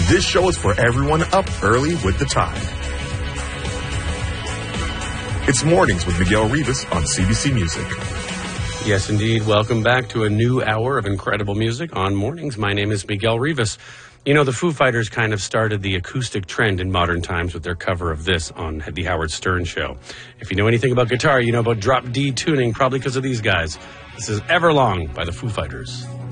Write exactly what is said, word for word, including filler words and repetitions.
This show is for everyone up early with the tide. It's Mornings with Miguel Rivas on C B C Music. Yes, indeed. Welcome back to a new hour of incredible music on Mornings. My name is Miguel Rivas. You know, the Foo Fighters kind of started the acoustic trend in modern times with their cover of this on the Howard Stern Show. If you know anything about guitar, you know about drop D tuning, probably because of these guys. This is Everlong by the Foo Fighters.